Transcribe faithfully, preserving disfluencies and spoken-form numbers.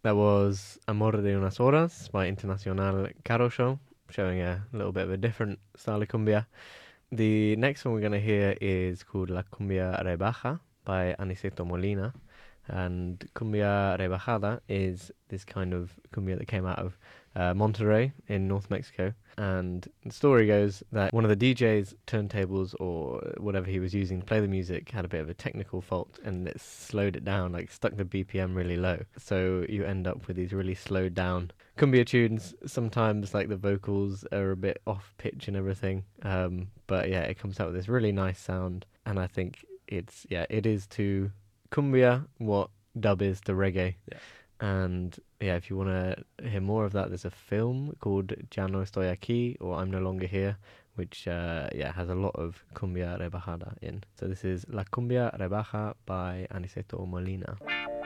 That was Amor de unas Horas by Internacional Caro Show, showing a little bit of a different style of cumbia. The next one we're going to hear is called La Cumbia Rebaja by Aniceto Molina. And Cumbia Rebajada is this kind of cumbia that came out of uh, Monterrey in North Mexico. And the story goes that one of the D J's turntables or whatever he was using to play the music had a bit of a technical fault and it slowed it down, like stuck the B P M really low. So you end up with these really slowed down cumbia tunes. Sometimes like the vocals are a bit off pitch and everything. Um, but yeah, it comes out with this really nice sound. And I think it's, yeah, it is to cumbia what dub is to reggae. Yeah. And yeah, if you want to hear more of that, there's a film called Ya no estoy aquí, or I'm no longer here, which uh, yeah has a lot of cumbia rebajada in. So this is La Cumbia Rebaja by Aniceto Molina.